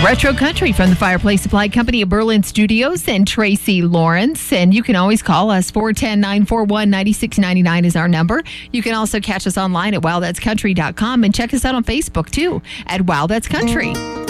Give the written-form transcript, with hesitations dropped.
Retro Country from the Fireplace Supply Company of Berlin Studios and Tracy Lawrence. And you can always call us. 410-941-9699 is our number. You can also catch us online at wowthat'scountry.com and check us out on Facebook, too, at Wow That's Country.